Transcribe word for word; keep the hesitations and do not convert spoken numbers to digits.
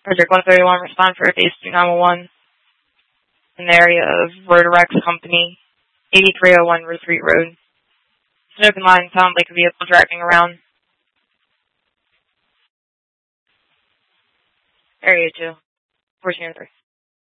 Project one thirty-one, respond for base two nine one one in the area of Verterex Company, eighty-three oh one Retreat Road. It's an open line, sound like a vehicle driving around. Area two, fourteen oh three.